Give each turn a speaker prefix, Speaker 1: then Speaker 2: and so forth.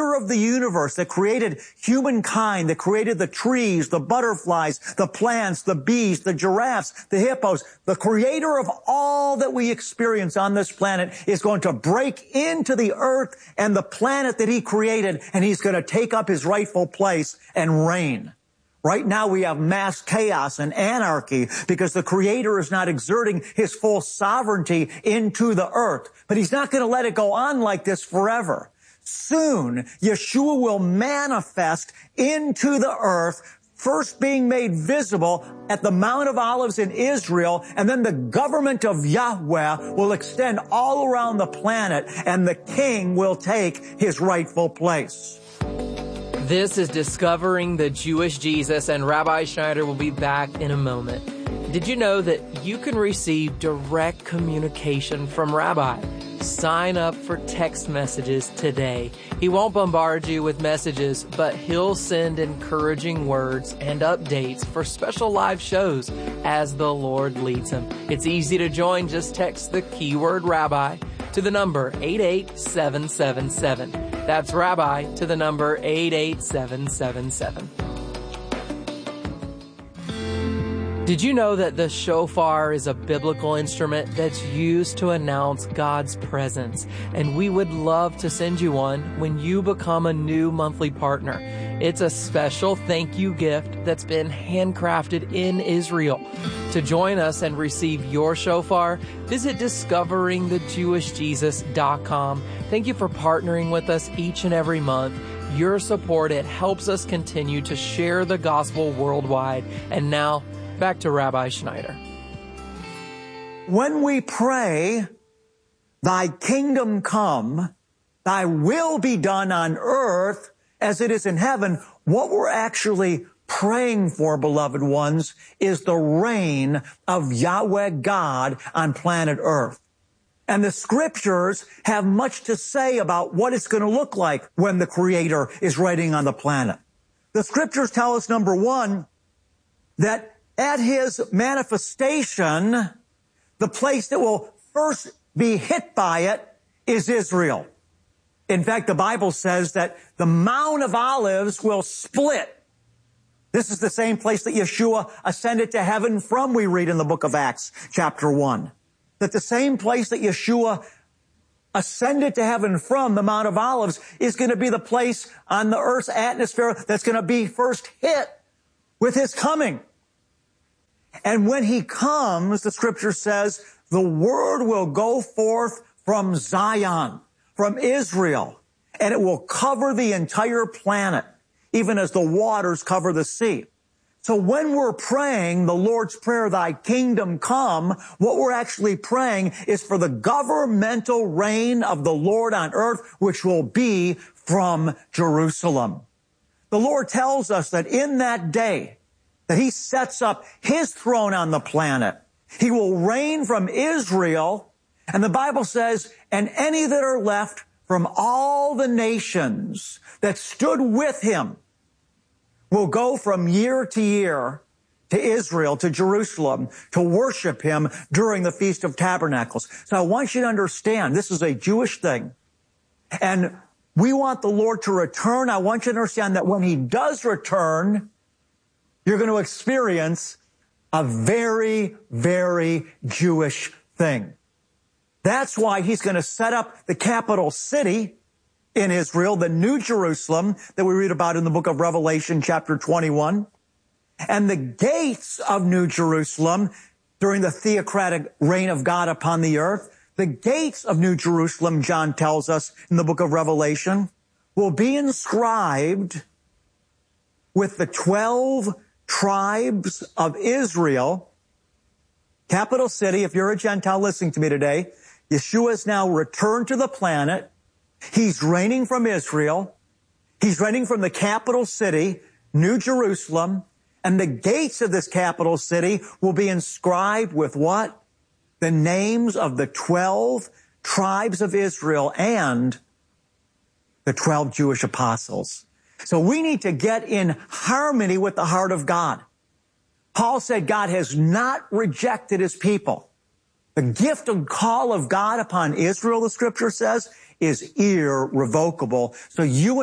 Speaker 1: creator of the universe, that created humankind, that created the trees, the butterflies, the plants, the bees, the giraffes, the hippos, the creator of all that we experience on this planet is going to break into the earth and the planet that he created, and he's going to take up his rightful place and reign. Right now we have mass chaos and anarchy because the Creator is not exerting his full sovereignty into the earth. But he's not going to let it go on like this forever. Soon, Yeshua will manifest into the earth, first being made visible at the Mount of Olives in Israel, and then the government of Yahweh will extend all around the planet, and the King will take his rightful place.
Speaker 2: This is Discovering the Jewish Jesus, and Rabbi Schneider will be back in a moment. Did you know that you can receive direct communication from Rabbi? Sign up for text messages today. He won't bombard you with messages, but he'll send encouraging words and updates for special live shows as the Lord leads him. It's easy to join. Just text the keyword Rabbi to the number 88777. That's Rabbi to the number 88777. Did you know that the shofar is a biblical instrument that's used to announce God's presence? And we would love to send you one when you become a new monthly partner. It's a special thank you gift that's been handcrafted in Israel. To join us and receive your shofar, visit discoveringthejewishjesus.com. Thank you for partnering with us each and every month. Your support, it helps us continue to share the gospel worldwide. And now, back to Rabbi Schneider.
Speaker 1: When we pray, thy kingdom come, thy will be done on earth as it is in heaven, what we're actually praying for, beloved ones, is the reign of Yahweh God on planet earth. And the scriptures have much to say about what it's going to look like when the Creator is reigning on the planet. The scriptures tell us, number one, that at his manifestation, the place that will first be hit by it is Israel. In fact, the Bible says that the Mount of Olives will split. This is the same place that Yeshua ascended to heaven from, we read in the book of Acts, chapter 1. That the same place that Yeshua ascended to heaven from, the Mount of Olives, is going to be the place on the earth's atmosphere that's going to be first hit with his coming. And when he comes, the scripture says, the word will go forth from Zion, from Israel, and it will cover the entire planet, even as the waters cover the sea. So when we're praying the Lord's Prayer, thy kingdom come, what we're actually praying is for the governmental reign of the Lord on earth, which will be from Jerusalem. The Lord tells us that in that day, that he sets up his throne on the planet. He will reign from Israel, and the Bible says, and any that are left from all the nations that stood with him will go from year to year to Israel, to Jerusalem, to worship him during the Feast of Tabernacles. So I want you to understand, this is a Jewish thing. And we want the Lord to return. I want you to understand that when he does return, you're going to experience a very, very Jewish thing. That's why he's going to set up the capital city in Israel, the New Jerusalem that we read about in the book of Revelation, chapter 21. And the gates of New Jerusalem during the theocratic reign of God upon the earth, the gates of New Jerusalem, John tells us in the book of Revelation, will be inscribed with the 12 tribes of Israel. Capital city, if you're a Gentile listening to me today, Yeshua has now returned to the planet. He's reigning from Israel. He's reigning from the capital city, New Jerusalem. And the gates of this capital city will be inscribed with what? The names of the 12 tribes of Israel and the 12 Jewish apostles. So we need to get in harmony with the heart of God. Paul said God has not rejected his people. The gift and call of God upon Israel, the scripture says, is irrevocable. So you